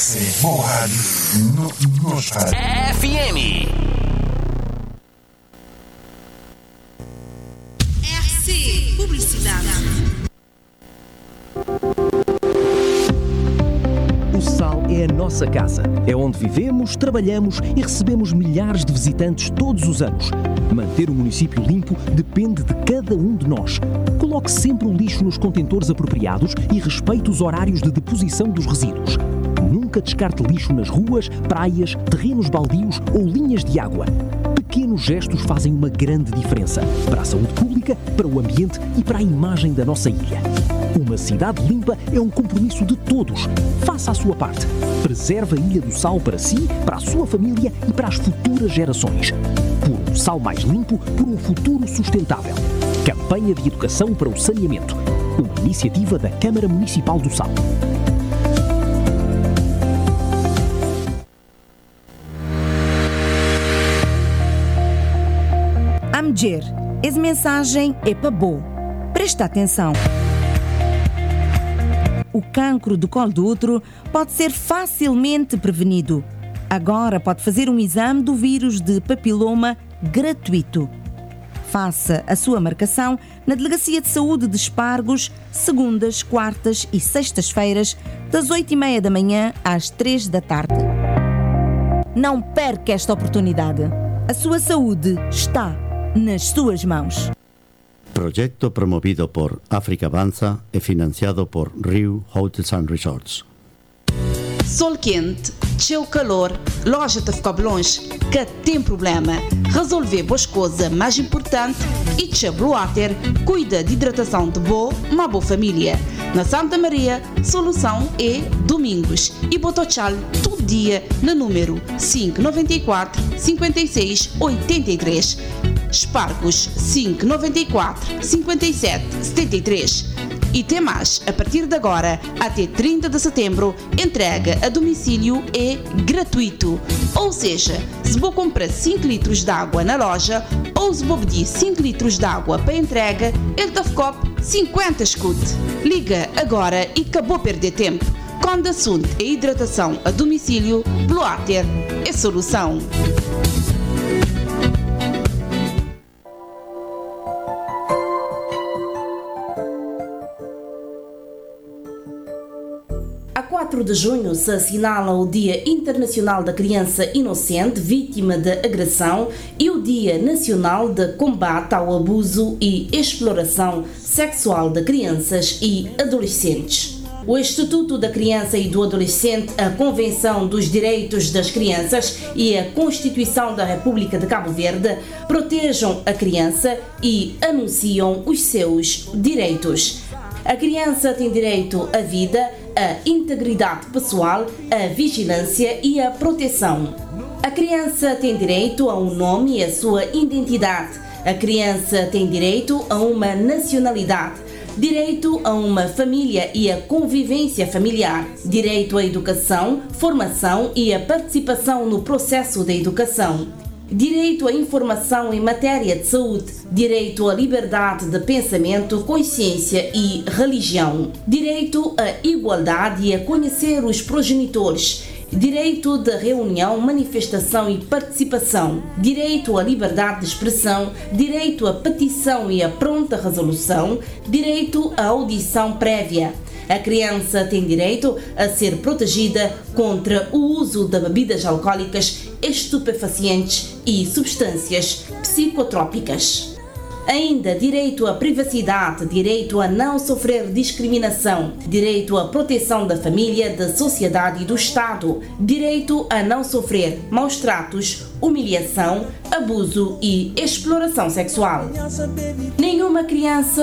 RC, boa rádio, nos faz. FM. RC Publicidade. O Sal é a nossa casa. É onde vivemos, trabalhamos e recebemos milhares de visitantes todos os anos. Manter o município limpo depende de cada um de nós. Coloque sempre o lixo nos contentores apropriados e respeite os horários de deposição dos resíduos. Nunca descarte lixo nas ruas, praias, terrenos baldios ou linhas de água. Pequenos gestos fazem uma grande diferença para a saúde pública, para o ambiente e para a imagem da nossa ilha. Uma cidade limpa é um compromisso de todos. Faça a sua parte. Preserve a Ilha do Sal para si, para a sua família e para as futuras gerações. Por um Sal mais limpo, por um futuro sustentável. Campanha de Educação para o Saneamento. Uma iniciativa da Câmara Municipal do Sal. Amger, essa mensagem é para boa. Presta atenção. O cancro do colo do útero pode ser facilmente prevenido. Agora pode fazer um exame do vírus de papiloma gratuito. Faça a sua marcação na Delegacia de Saúde de Espargos, segundas, quartas e sextas-feiras, das 8h30 da manhã às 3 da tarde. Não perca esta oportunidade. A sua saúde está nas suas mãos. Proyecto promovido por África Avanza e financiado por Rio Hotels and Resorts. Sol quente, cheio calor, loja de ficar longe, que tem problema. Resolver boas coisas mais importante e Tchê Blue Water cuida de hidratação de boa, uma boa família. Na Santa Maria, solução é domingos e Botochal todo dia no número 594 56 83. Espargos 594 57 73. E tem mais, a partir de agora até 30 de setembro, entrega a domicílio é gratuito. Ou seja, se vou comprar 5 litros de água na loja ou se vou pedir 5 litros de água para entrega, ele te ficou 50 escute. Liga agora e acabou a perder tempo. Quando o assunto é hidratação a domicílio, Blue Water é solução. A 4 de junho se assinala o Dia Internacional da Criança Inocente Vítima de Agressão e o Dia Nacional de Combate ao Abuso e Exploração Sexual de Crianças e Adolescentes. O Estatuto da Criança e do Adolescente, a Convenção dos Direitos das Crianças e a Constituição da República de Cabo Verde protejam a criança e anunciam os seus direitos. A criança tem direito à vida, à integridade pessoal, à vigilância e à proteção. A criança tem direito a um nome e a sua identidade. A criança tem direito a uma nacionalidade, direito a uma família e a convivência familiar, direito à educação, formação e a participação no processo da educação, direito à informação em matéria de saúde, direito à liberdade de pensamento, consciência e religião, direito à igualdade e a conhecer os progenitores, direito de reunião, manifestação e participação, direito à liberdade de expressão, direito à petição e à pronta resolução, direito à audição prévia. A criança tem direito a ser protegida contra o uso de bebidas alcoólicas, estupefacientes e substâncias psicotrópicas. Ainda direito à privacidade, direito a não sofrer discriminação, direito à proteção da família, da sociedade e do Estado, direito a não sofrer maus tratos, humilhação, abuso e exploração sexual. Nenhuma criança